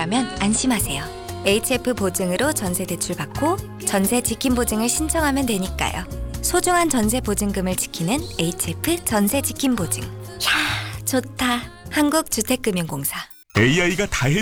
있다면 안심하세요. HF 보증으로 전세 대출 받고 전세 지킴 보증을 신청하면 되니까요. 소중한 전세 보증금을 지키는 HF 전세 지킴 보증. 야, 좋다. 한국주택금융공사. AI가 다 해줘.